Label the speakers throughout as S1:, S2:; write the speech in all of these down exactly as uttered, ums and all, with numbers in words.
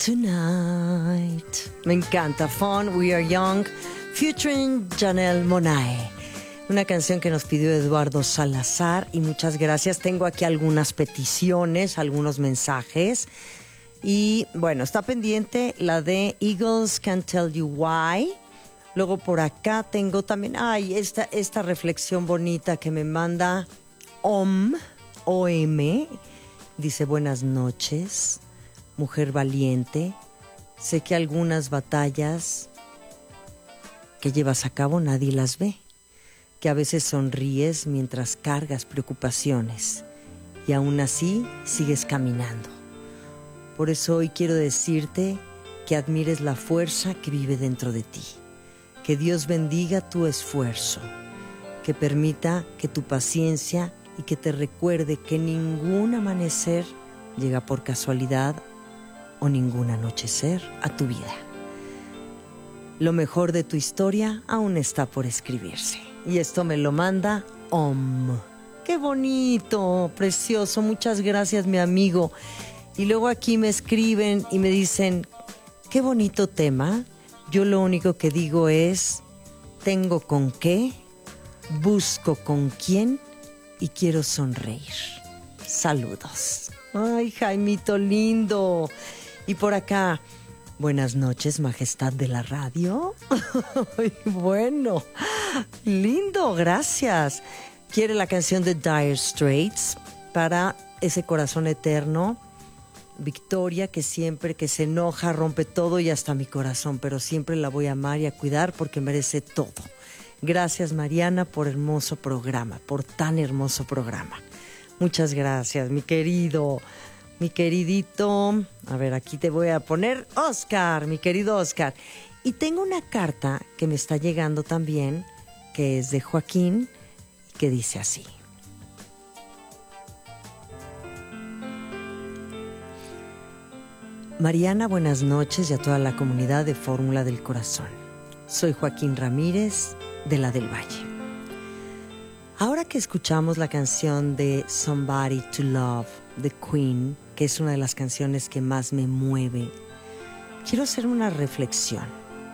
S1: Tonight. Me encanta. Fun, We Are Young, featuring Janelle Monáe. Una canción que nos pidió Eduardo Salazar y muchas gracias. Tengo aquí algunas peticiones, algunos mensajes. Y bueno, está pendiente la de Eagles Can't Tell You Why. Luego por acá tengo también, ay, esta, esta reflexión bonita que me manda O M, O M. Dice, buenas noches, mujer valiente. Sé que algunas batallas que llevas a cabo nadie las ve. Que a veces sonríes mientras cargas preocupaciones. Y aún así sigues caminando. Por eso hoy quiero decirte que admires la fuerza que vive dentro de ti. Que Dios bendiga tu esfuerzo, que permita que tu paciencia y que te recuerde que ningún amanecer llega por casualidad o ningún anochecer a tu vida. Lo mejor de tu historia aún está por escribirse. Y esto me lo manda O M. ¡Qué bonito! Precioso. Muchas gracias, mi amigo. Y luego aquí me escriben y me dicen, qué bonito tema. Yo lo único que digo es, tengo con qué, busco con quién y quiero sonreír. Saludos. Ay, Jaimito lindo. Y por acá, buenas noches, majestad de la radio. Bueno, lindo, gracias. Quiere la canción de Dire Straits para ese corazón eterno. Victoria, que siempre que se enoja rompe todo y hasta mi corazón, pero siempre la voy a amar y a cuidar porque merece todo. Gracias, Mariana, por hermoso programa, por tan hermoso programa. Muchas gracias, mi querido, mi queridito. A ver, aquí te voy a poner Oscar, mi querido Oscar. Y tengo una carta que me está llegando también, que es de Joaquín, que dice así. Mariana, buenas noches y a toda la comunidad de Fórmula del Corazón. Soy Joaquín Ramírez, de la del Valle. Ahora que escuchamos la canción de Somebody to Love, de Queen, que es una de las canciones que más me mueve, quiero hacer una reflexión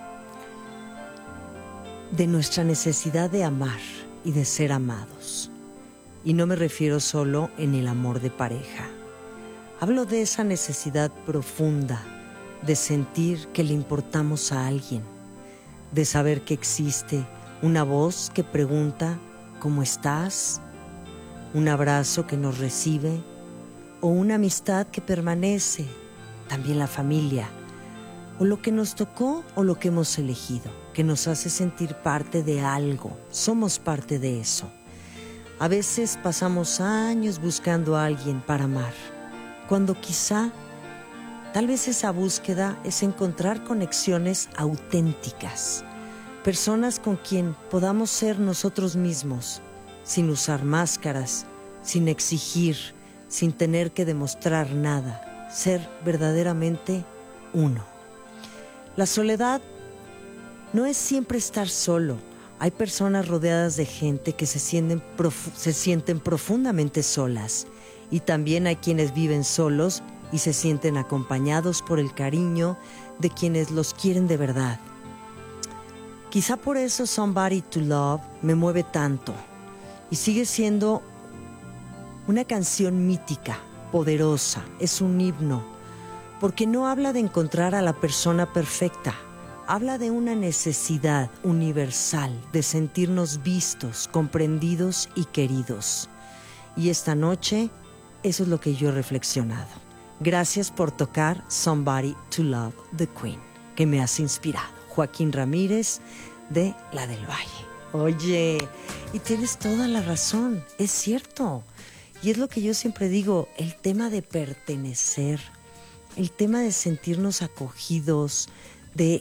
S1: de nuestra necesidad de amar y de ser amados. Y no me refiero solo en el amor de pareja. Hablo de esa necesidad profunda de sentir que le importamos a alguien, de saber que existe una voz que pregunta ¿cómo estás?, un abrazo que nos recibe o una amistad que permanece, también la familia, o lo que nos tocó o lo que hemos elegido, que nos hace sentir parte de algo, somos parte de eso. A veces pasamos años buscando a alguien para amar, cuando quizá, tal vez esa búsqueda es encontrar conexiones auténticas, personas con quien podamos ser nosotros mismos, sin usar máscaras, sin exigir, sin tener que demostrar nada, ser verdaderamente uno. La soledad no es siempre estar solo. Hay personas rodeadas de gente que se sienten, profu- se sienten profundamente solas. Y también hay quienes viven solos y se sienten acompañados por el cariño de quienes los quieren de verdad. Quizá por eso Somebody to Love me mueve tanto y sigue siendo una canción mítica, poderosa, es un himno, porque no habla de encontrar a la persona perfecta, habla de una necesidad universal de sentirnos vistos, comprendidos y queridos. Y esta noche, eso es lo que yo he reflexionado. Gracias por tocar Somebody to Love, The Queen, que me has inspirado. Joaquín Ramírez, de La del Valle. Oye, y tienes toda la razón, es cierto. Y es lo que yo siempre digo, el tema de pertenecer, el tema de sentirnos acogidos, de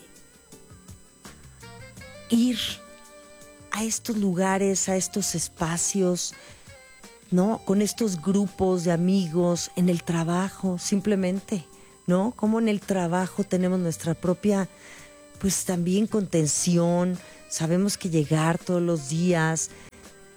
S1: ir a estos lugares, a estos espacios, ¿no? Con estos grupos de amigos, en el trabajo, simplemente, ¿no? Como en el trabajo tenemos nuestra propia, pues también contención, sabemos que llegar todos los días,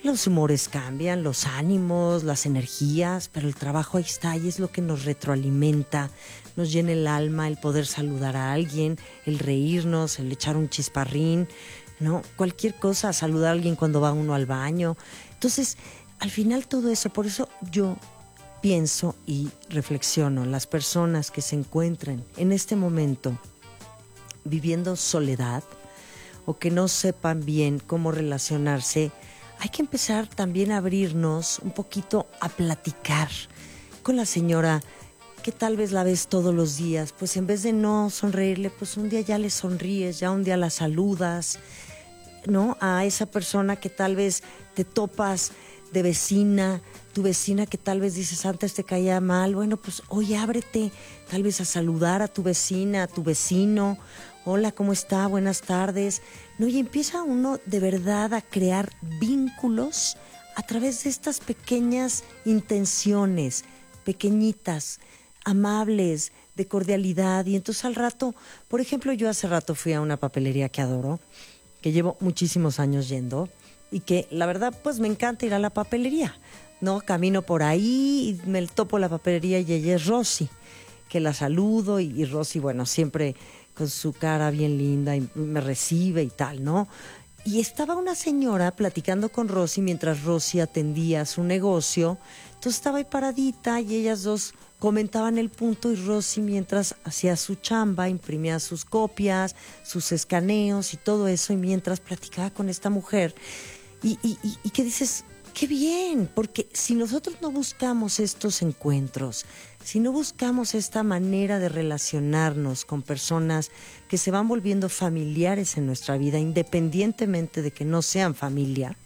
S1: los humores cambian, los ánimos, las energías, pero el trabajo ahí está y es lo que nos retroalimenta, nos llena el alma, el poder saludar a alguien, el reírnos, el echar un chisparrín, ¿no? Cualquier cosa, saludar a alguien cuando va uno al baño. Entonces, al final todo eso, por eso yo pienso y reflexiono, las personas que se encuentren en este momento viviendo soledad o que no sepan bien cómo relacionarse, hay que empezar también a abrirnos un poquito a platicar con la señora que tal vez la ves todos los días, pues en vez de no sonreírle, pues un día ya le sonríes, ya un día la saludas, ¿no? A esa persona que tal vez te topas de vecina, tu vecina que tal vez dices antes te caía mal, bueno, pues hoy ábrete tal vez a saludar a tu vecina, a tu vecino. Hola, ¿cómo está? Buenas tardes. No, y empieza uno de verdad a crear vínculos a través de estas pequeñas intenciones, pequeñitas, amables, de cordialidad. Y entonces al rato, por ejemplo, yo hace rato fui a una papelería que adoro, que llevo muchísimos años yendo, y que la verdad pues me encanta ir a la papelería, ¿no? Camino por ahí y me topo la papelería y ella es Rosy, que la saludo y, y Rosy, bueno, siempre con su cara bien linda y me recibe y tal, ¿no? Y estaba una señora platicando con Rosy mientras Rosy atendía su negocio, entonces estaba ahí paradita y ellas dos comentaban el punto y Rosy mientras hacía su chamba, imprimía sus copias, sus escaneos y todo eso, y mientras platicaba con esta mujer. Y, y, y, y que dices, qué bien, porque si nosotros no buscamos estos encuentros, si no buscamos esta manera de relacionarnos con personas que se van volviendo familiares en nuestra vida, independientemente de que no sean familia,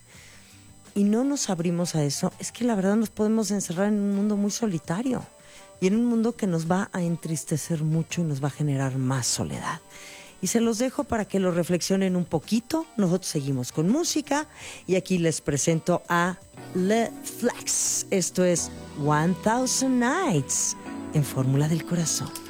S1: y no nos abrimos a eso, es que la verdad nos podemos encerrar en un mundo muy solitario y en un mundo que nos va a entristecer mucho y nos va a generar más soledad. Y se los dejo para que lo reflexionen un poquito. Nosotros seguimos con música y aquí les presento a Le Flex. Esto es One Thousand Nights en Fórmula del Corazón.